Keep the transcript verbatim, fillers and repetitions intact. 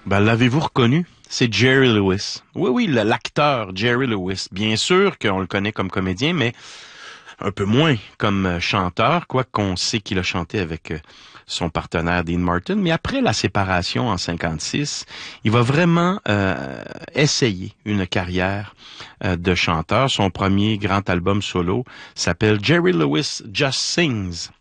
Ben, l'avez-vous reconnu? C'est Jerry Lewis. Oui, oui, le- l'acteur Jerry Lewis. Bien sûr qu'on le connaît comme comédien, mais un peu moins comme euh, chanteur, quoi qu'on sait qu'il a chanté avec euh, son partenaire Dean Martin. Mais après la séparation en cinquante-six, il va vraiment euh, essayer une carrière euh, de chanteur. Son premier grand album solo s'appelle Jerry Lewis Just Sings.